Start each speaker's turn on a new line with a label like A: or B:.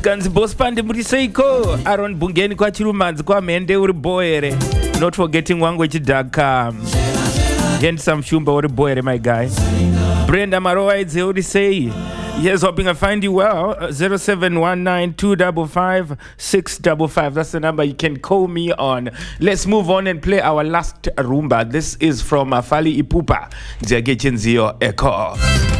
A: Zikanzi boss pande muriseiko Aaron Bungeni kwa Chirumanzi kwa Mende uri boere. Not forgetting wangu chidaka. Handsome Shumba uri boere my guy. Brenda Maroa idze uri sei. Yes, hoping I find you well. 0719255655. That's the number you can call me on. Let's move on and play our last rumba. This is from Fali Ipupa. Nziage Chenzio Echo.